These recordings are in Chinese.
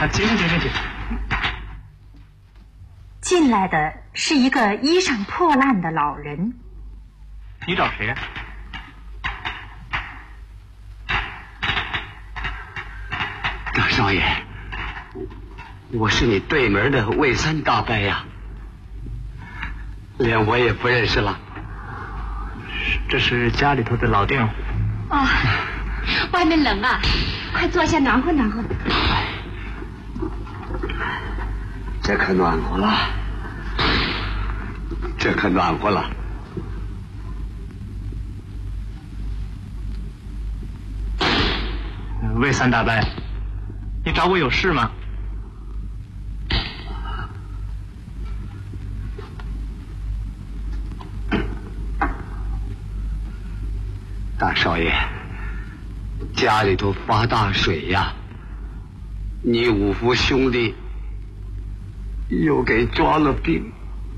进。 进来的是一个衣裳破烂的老人。 你找谁呀？ 大少爷，我是你对门的魏三大伯呀，连我也不认识了。 这是家里头的老店户。 哦，外面冷啊，快坐下暖和暖和。 这可暖和了，这可暖和了。 魏三大伯，你找我有事吗？ 大少爷，家里头发大水呀，你五福兄弟又给抓了病。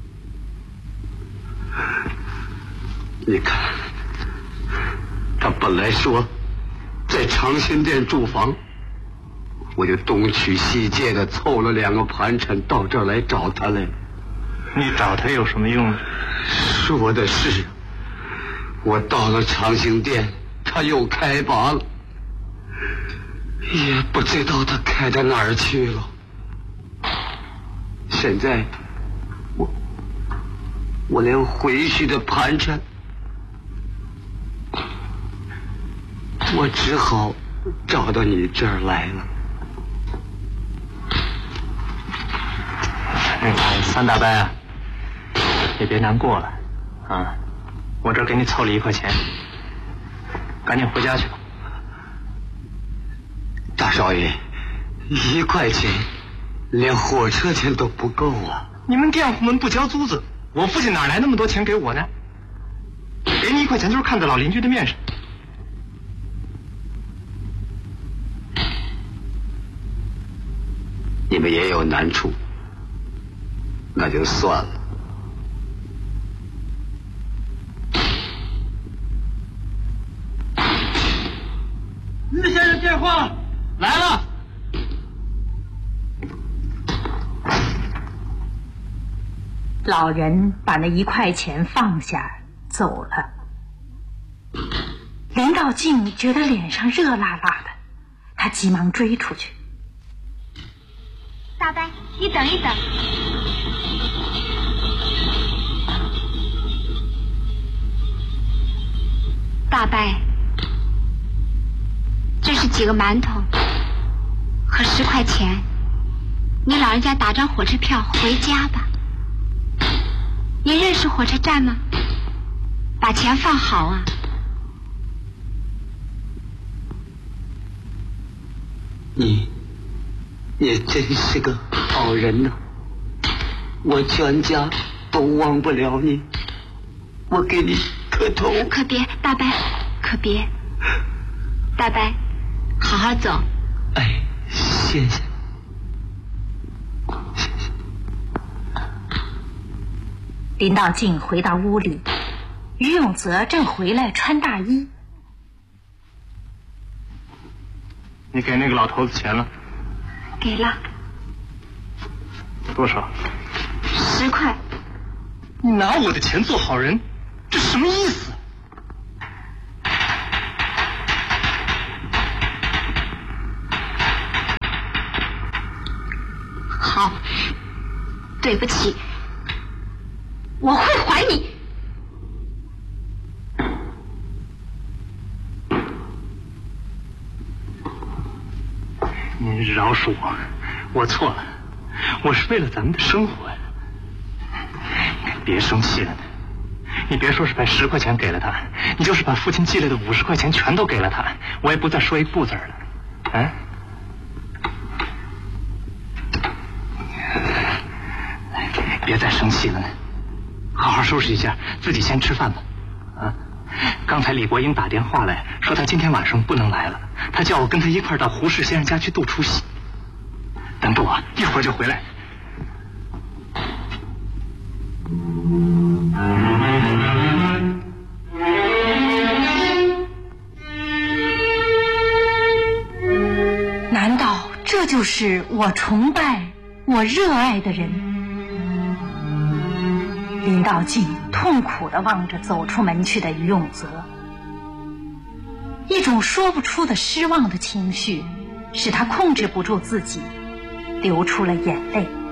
你看，他本来说在长兴店住房，我就东取西借的凑了2个盘缠到这儿来找他来。 你找他有什么用？ 说的是，我到了长兴店，他又开拔了，也不知道他开到哪儿去了。现在我连回去的盘缠，我只好找到你这儿来了。 三大伯啊，也别难过了啊，我这儿给你凑了1块钱，赶紧回家去吧。 大少爷，1块钱连火车钱都不够啊！ 你们佃户们不交租子，我父亲哪来那么多钱给我呢？给你1块钱就是看在老邻居的面上。 你们也有难处，那就算了。 于先生电话来了。 老人把那1块钱放下走了。林道静觉得脸上热辣辣的，他急忙追出去。 大伯，你等一等。大伯，这是几个馒头和10块钱，你老人家打张火车票回家吧。你认识火车站吗？把钱放好啊。 你真是个好人呐，我全家都忘不了你，我给你磕头。 可别，大伯，可别。大伯，好好走。 哎，谢谢。 林道静回到屋里，于永泽正回来穿大衣。 你给那个老头子钱了？ 给了。 多少 ？10块。 你拿我的钱做好人，这什么意思？ 好，对不起，我会还你。 您饶恕我，我错了，我是为了咱们的生活呀。别生气了，你别说是把10块钱给了他，你就是把父亲寄来的50块钱全都给了他，我也不再说一个不字了。啊？别再生气了呢，好好收拾一下，自己先吃饭吧。啊，刚才李国英打电话来说他今天晚上不能来了，他叫我跟他一块到胡适先生家去度除夕。等着我，一会儿就回来。 难道这就是我崇拜、我热爱的人。林道静痛苦地望着走出门去的于永泽，一种说不出的失望的情绪使他控制不住自己，流出了眼泪。